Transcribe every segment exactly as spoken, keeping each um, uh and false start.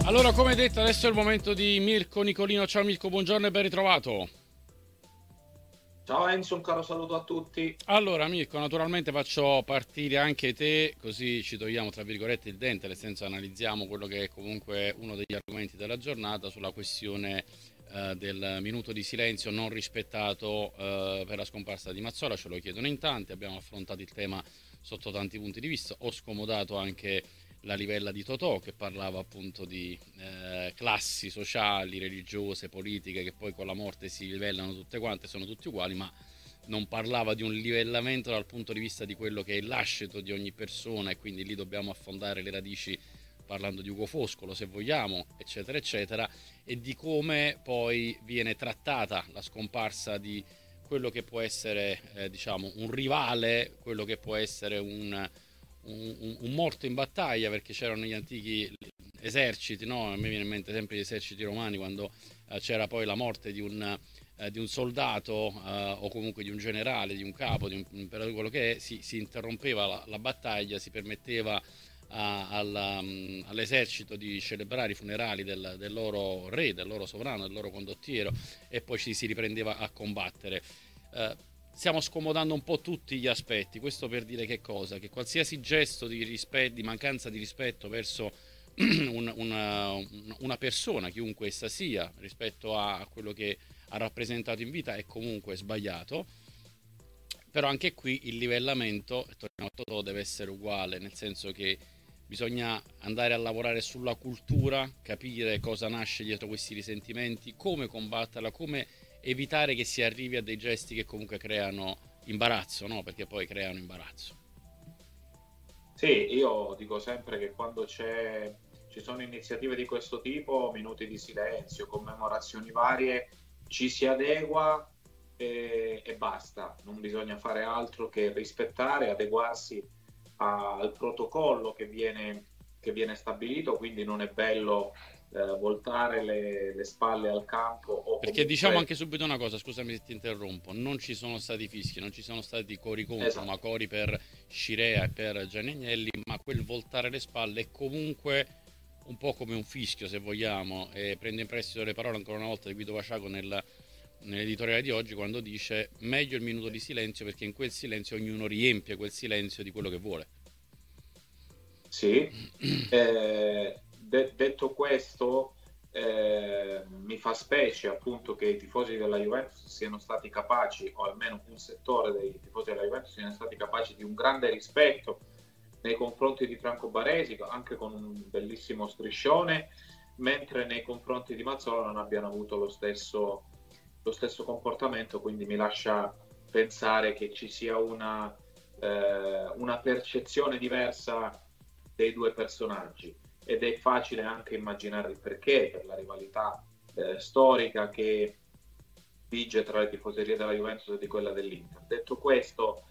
Allora, come detto, adesso è il momento di Mirko Nicolino. Ciao Mirko, buongiorno e ben ritrovato. Ciao Enzo, un caro saluto a tutti. Allora Mirko, naturalmente faccio partire anche te, così ci togliamo tra virgolette il dente, nel senso analizziamo quello che è comunque uno degli argomenti della giornata sulla questione eh, del minuto di silenzio non rispettato eh, per la scomparsa di Mazzola. Ce lo chiedono in tanti, abbiamo affrontato il tema sotto tanti punti di vista, ho scomodato anche la livella di Totò che parlava appunto di eh, classi sociali, religiose, politiche che poi con la morte si livellano tutte quante, sono tutti uguali, ma non parlava di un livellamento dal punto di vista di quello che è l'ascito di ogni persona, e quindi lì dobbiamo affondare le radici parlando di Ugo Foscolo se vogliamo, eccetera eccetera, e di come poi viene trattata la scomparsa di quello che può essere eh, diciamo un rivale, quello che può essere un, un, un morto in battaglia, perché c'erano gli antichi eserciti, no? A me viene in mente sempre gli eserciti romani, quando eh, c'era poi la morte di un, eh, di un soldato eh, o comunque di un generale, di un capo, di un imperatore, quello che è, si, si interrompeva la, la battaglia, si permetteva a, alla, um, all'esercito di celebrare i funerali del, del loro re, del loro sovrano, del loro condottiero, e poi ci si riprendeva a combattere. Eh, Stiamo scomodando un po' tutti gli aspetti, questo per dire che cosa? Che qualsiasi gesto di, rispetto, di mancanza di rispetto verso un, una, una persona, chiunque essa sia, rispetto a quello che ha rappresentato in vita, è comunque sbagliato. Però anche qui il livellamento, torniamo a Totò, deve essere uguale, nel senso che bisogna andare a lavorare sulla cultura, capire cosa nasce dietro questi risentimenti, come combatterla, come evitare che si arrivi a dei gesti che comunque creano imbarazzo, no? Perché poi creano imbarazzo. Sì, io dico sempre che quando c'è, ci sono iniziative di questo tipo, minuti di silenzio, commemorazioni varie, ci si adegua e, e basta. Non bisogna fare altro che rispettare, adeguarsi a- al protocollo che viene, che viene stabilito, quindi non è bello eh, voltare le, le spalle al campo o Perché diciamo anche comunque... subito una cosa, scusami se ti interrompo, non ci sono stati fischi, non ci sono stati cori contro, ma Esatto. cori per Scirea e per Gianni Agnelli, ma quel voltare le spalle è comunque un po' come un fischio, se vogliamo, e prendo in prestito le parole ancora una volta di Guido Vasciaco nel, nell'editoriale di oggi, quando dice meglio il minuto di silenzio, perché in quel silenzio ognuno riempie quel silenzio di quello che vuole. Sì, eh, de- detto questo, eh, mi fa specie appunto che i tifosi della Juventus siano stati capaci, o almeno un settore dei tifosi della Juventus siano stati capaci di un grande rispetto nei confronti di Franco Baresi, anche con un bellissimo striscione, mentre nei confronti di Mazzola non abbiano avuto lo stesso, lo stesso comportamento, quindi mi lascia pensare che ci sia una, eh, una percezione diversa dei due personaggi, ed è facile anche immaginare il perché, per la rivalità eh, storica che vige tra le tifoserie della Juventus e di quella dell'Inter. Detto questo,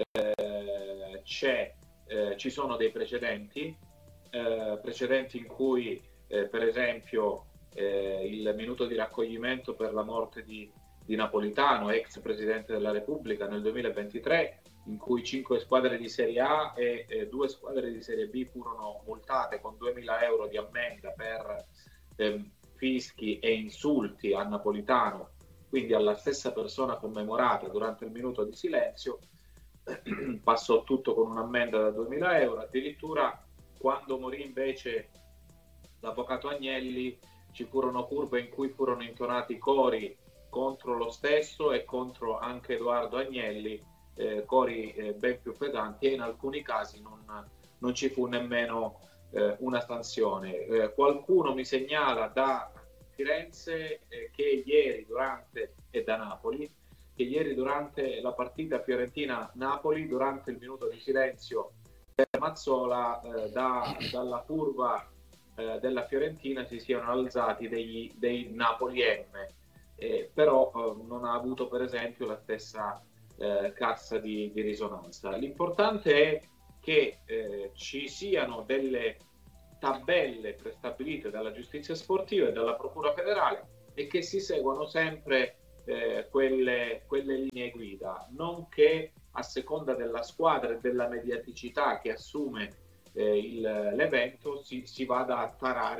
eh, c'è, eh, ci sono dei precedenti, eh, precedenti in cui eh, per esempio eh, il minuto di raccoglimento per la morte di, di Napolitano, ex Presidente della Repubblica, nel duemilaventitré, in cui cinque squadre di Serie A e eh, due squadre di Serie B furono multate con duemila euro di ammenda per eh, fischi e insulti a Napolitano, quindi alla stessa persona commemorata durante il minuto di silenzio. Passò tutto con un'ammenda da duemila euro. Addirittura quando morì invece l'avvocato Agnelli ci furono curve in cui furono intonati cori contro lo stesso e contro anche Edoardo Agnelli, eh, cori eh, ben più pesanti, e in alcuni casi non, non ci fu nemmeno eh, una sanzione. Eh, qualcuno mi segnala da Firenze eh, che ieri durante e da Napoli che ieri durante la partita Fiorentina-Napoli, durante il minuto di silenzio per Mazzola, eh, da, dalla curva eh, della Fiorentina si siano alzati degli, dei Napoli M, eh, però eh, non ha avuto per esempio la stessa eh, cassa di, di risonanza. L'importante è che eh, ci siano delle tabelle prestabilite dalla giustizia sportiva e dalla Procura federale e che si seguano sempre eh, quelle, quelle linee guida, non che a seconda della squadra e della mediaticità che assume eh, il, l'evento si, si vada a tarare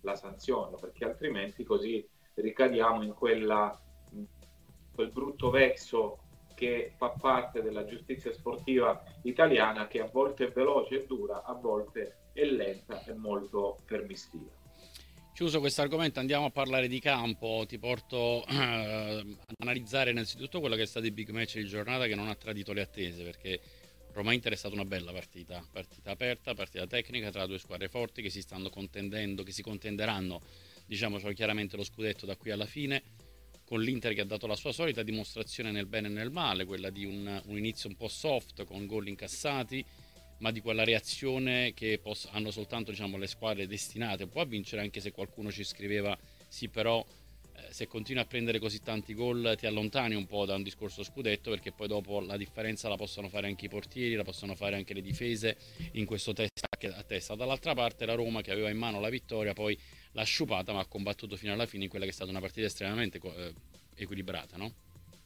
la sanzione, perché altrimenti così ricadiamo in quella, in quel brutto vezzo che fa parte della giustizia sportiva italiana, che a volte è veloce e dura, a volte è lenta e molto permissiva. Chiuso questo argomento, andiamo a parlare di campo. Ti porto eh, ad analizzare innanzitutto quello che è stato il big match di giornata, che non ha tradito le attese, perché Roma-Inter è stata una bella partita, partita aperta, partita tecnica tra due squadre forti che si stanno contendendo, che si contenderanno, diciamocelo chiaramente, lo scudetto da qui alla fine, con l'Inter che ha dato la sua solita dimostrazione nel bene e nel male, quella di un, un inizio un po' soft con gol incassati, ma di quella reazione che poss- hanno soltanto, diciamo, le squadre destinate un po' a vincere, anche se qualcuno ci scriveva sì, però eh, se continui a prendere così tanti gol ti allontani un po' da un discorso scudetto, perché poi dopo la differenza la possono fare anche i portieri, la possono fare anche le difese in questo testa a testa. Dall'altra parte la Roma, che aveva in mano la vittoria, poi l'ha sciupata, ma ha combattuto fino alla fine in quella che è stata una partita estremamente eh, equilibrata, no?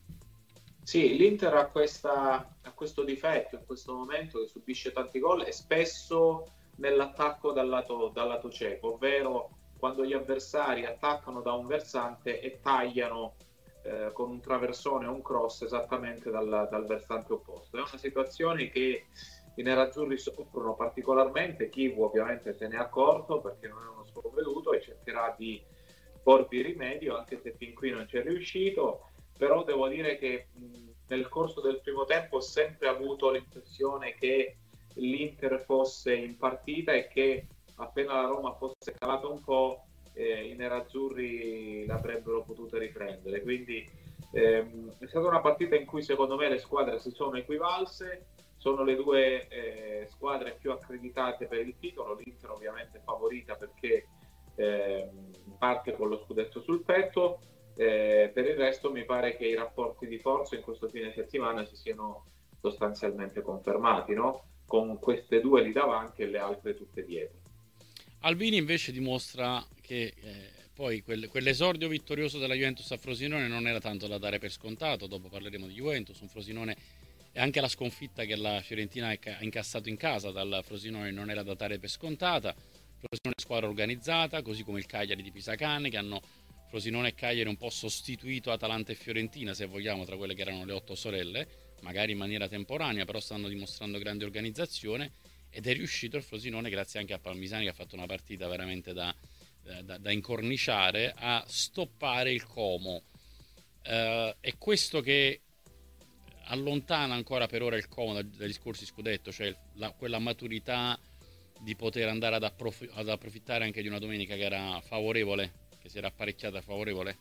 Sì, l'Inter ha, questa, ha questo difetto in questo momento, che subisce tanti gol e spesso nell'attacco dal lato, dal lato cieco, ovvero quando gli avversari attaccano da un versante e tagliano eh, con un traversone o un cross esattamente dal, dal versante opposto. È una situazione che i nerazzurri soffrono particolarmente. Kivu ovviamente se ne è accorto, perché non è uno sprovveduto, e cercherà di porvi rimedio, anche se fin qui non ci è riuscito. Però devo dire che mh, nel corso del primo tempo ho sempre avuto l'impressione che l'Inter fosse in partita e che appena la Roma fosse calata un po' eh, i nerazzurri l'avrebbero potuta riprendere. Quindi ehm, è stata una partita in cui secondo me le squadre si sono equivalse, sono le due eh, squadre più accreditate per il titolo, l'Inter ovviamente favorita perché eh, parte con lo scudetto sul petto. Eh, per il resto mi pare che i rapporti di forza in questo fine settimana si siano sostanzialmente confermati, no? Con queste due lì davanti e le altre tutte dietro. Albini invece dimostra che eh, poi quel, quell'esordio vittorioso della Juventus a Frosinone non era tanto da dare per scontato. Dopo parleremo di Juventus, un Frosinone, e anche la sconfitta che la Fiorentina ha incassato in casa dal Frosinone non era da dare per scontata. Frosinone è una squadra organizzata, così come il Cagliari di Pisacane, che hanno Frosinone e Cagliari un po' sostituito Atalanta e Fiorentina, se vogliamo, tra quelle che erano le otto sorelle, magari in maniera temporanea, però stanno dimostrando grande organizzazione, ed è riuscito il Frosinone, grazie anche a Palmisani che ha fatto una partita veramente da, da, da incorniciare, a stoppare il Como. Uh, è questo che allontana ancora per ora il Como dai, dai discorsi scudetto, cioè la, quella maturità di poter andare ad, approf- ad approfittare anche di una domenica che era favorevole, che si era apparecchiata favorevole.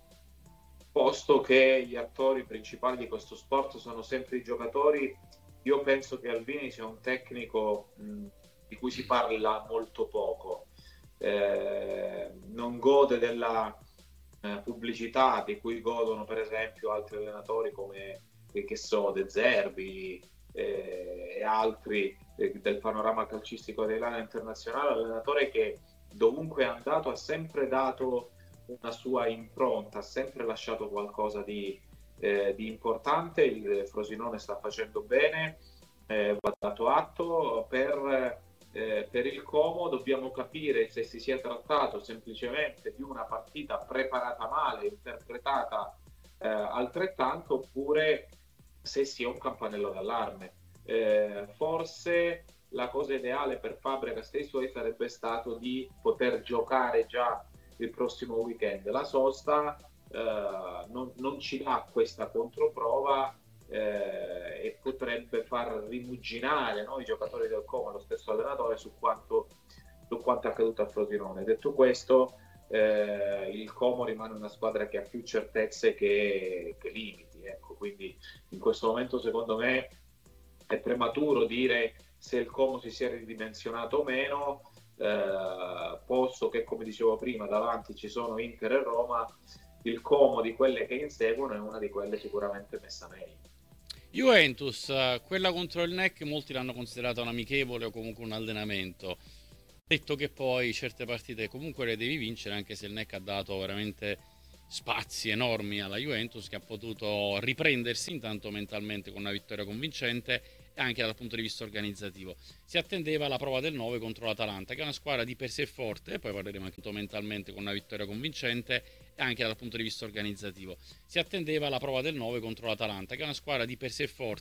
Posto che gli attori principali di questo sport sono sempre i giocatori, io penso che Albini sia un tecnico mh, di cui si parla molto poco. Eh, non gode della eh, pubblicità di cui godono per esempio altri allenatori come eh, che so, De Zerbi eh, e altri eh, del panorama calcistico dell'area internazionale. Allenatore che dovunque è andato ha sempre dato una sua impronta, ha sempre lasciato qualcosa di, eh, di importante. Il Frosinone sta facendo bene, eh, va dato atto. Per, eh, per il Como dobbiamo capire se si sia trattato semplicemente di una partita preparata male, interpretata eh, altrettanto, oppure se sia un campanello d'allarme. Eh, forse la cosa ideale per Fabregas e i suoi sarebbe stato di poter giocare già il prossimo weekend. La sosta eh, non, non ci dà questa controprova eh, e potrebbe far rimuginare, no, i giocatori del Como, lo stesso allenatore, su quanto, su quanto è accaduto a Frosinone. Detto questo, eh, il Como rimane una squadra che ha più certezze che, che limiti, ecco. Quindi in questo momento secondo me è prematuro dire se il Como si sia ridimensionato o meno. Eh, posto che, come dicevo prima, davanti ci sono Inter e Roma, il Como di quelle che inseguono è una di quelle sicuramente messa meglio. Juventus, quella contro il N E C molti l'hanno considerata un amichevole o comunque un allenamento. Detto che poi certe partite comunque le devi vincere, anche se il N E C ha dato veramente spazi enormi alla Juventus, che ha potuto riprendersi intanto mentalmente con una vittoria convincente e anche dal punto di vista organizzativo. Si attendeva la prova del nove contro l'Atalanta, che è una squadra di per sé forte, poi parleremo anche mentalmente con una vittoria convincente, e anche dal punto di vista organizzativo. Si attendeva la prova del nove contro l'Atalanta, che è una squadra di per sé forte,